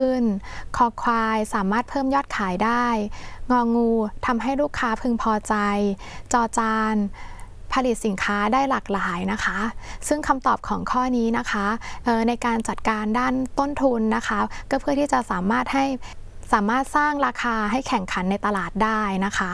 ขึ้นคอควายสามารถเพิ่มยอดขายได้งองูทำให้ลูกค้าพึงพอใจจอจานผลิตสินค้าได้หลากหลายนะคะซึ่งคำตอบของข้อนี้นะคะในการจัดการด้านต้นทุนนะคะก็เพื่อที่จะสามารถสร้างราคาให้แข่งขันในตลาดได้นะคะ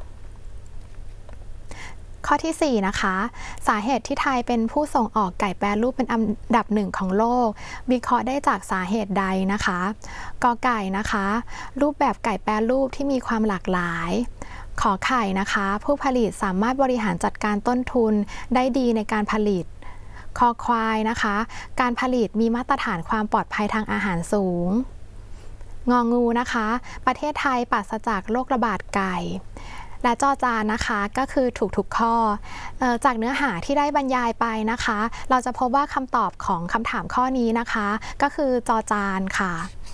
ข้อที่4นะคะสาเหตุที่ไทยเป็นผู้ส่งออกไก่แปรรูปเป็นอันดับหนึ่งของโลกวิเคราะห์ได้จากสาเหตุใดนะคะกอไก่นะคะรูปแบบไก่แปรรูปที่มีความหลากหลายขอไข่นะคะผู้ผลิตสามารถบริหารจัดการต้นทุนได้ดีในการผลิตคอควายนะคะการผลิตมีมาตรฐานความปลอดภัยทางอาหารสูงงองูนะคะประเทศไทยปราศจากโรคระบาดไก่และจอจานนะคะก็คือถูกทุกข้อจากเนื้อหาที่ได้บรรยายไปนะคะเราจะพบว่าคำตอบของคำถามข้อนี้นะคะก็คือจอจานค่ะ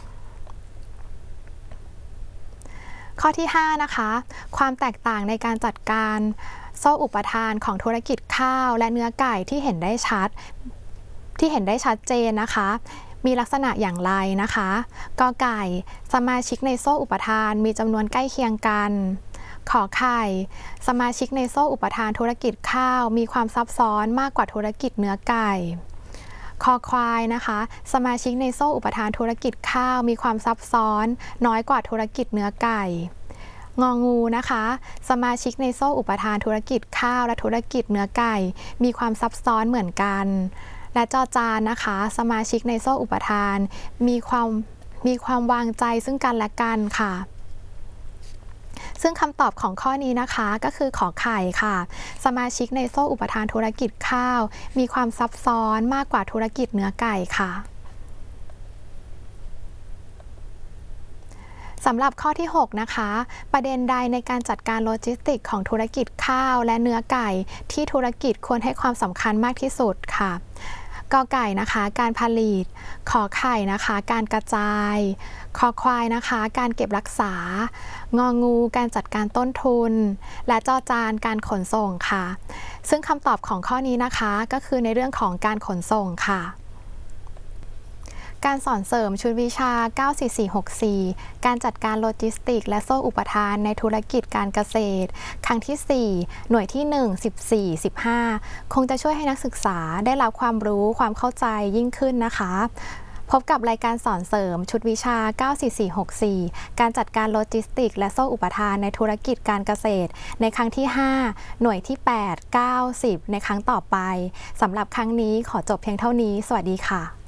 ข้อที่5นะคะความแตกต่างในการจัดการโซ่อุปทานของธุรกิจข้าวและเนื้อไก่ที่เห็นได้ชัดเจนนะคะมีลักษณะอย่างไรนะคะกอไก่สมาชิกในโซ่อุปทานมีจำนวนใกล้เคียงกันขอไข่สมาชิกในโซ่อุปทานธุรกิจข้าวมีความซับซ้อนมากกว่าธุรกิจเนื้อไก่คอควายนะคะสมาชิกในโซ่อุปทานธุรกิจข้าวมีความซับซ้อนน้อยกว่าธุรกิจเนื้อไก่งองูนะคะสมาชิกในโซ่อุปทานธุรกิจข้าวและธุรกิจเนื้อไก่มีความซับซ้อนเหมือนกันและจอจานนะคะสมาชิกในโซ่อุปทานมีความวางใจซึ่งกันและกันค่ะซึ่งคำตอบของข้อนี้นะคะก็คือขอไข่ค่ะสมาชิกในโซ่อุปทานธุรกิจข้าวมีความซับซ้อนมากกว่าธุรกิจเนื้อไก่ค่ะสำหรับข้อที่6นะคะประเด็นใดในการจัดการโลจิสติกของธุรกิจข้าวและเนื้อไก่ที่ธุรกิจควรให้ความสำคัญมากที่สุดค่ะกอไก่นะคะการผลิตขอไข่นะคะการกระจายคอควายนะคะการเก็บรักษางองูการจัดการต้นทุนและจอจานการขนส่งค่ะซึ่งคำตอบของข้อนี้นะคะก็คือในเรื่องของการขนส่งค่ะการสอนเสริมชุดวิชา 94464 การจัดการโลจิสติกและโซ่อุปทานในธุรกิจการเกษตรครั้งที่ 4 หน่วยที่ 1 14 15 คงจะช่วยให้นักศึกษาได้รับความรู้ความเข้าใจยิ่งขึ้นนะคะพบกับรายการสอนเสริมชุดวิชา 94464 การจัดการโลจิสติกและโซ่อุปทานในธุรกิจการเกษตรในครั้งที่ 5 หน่วยที่ 8 9 10 ในครั้งต่อไปสำหรับครั้งนี้ขอจบเพียงเท่านี้สวัสดีค่ะ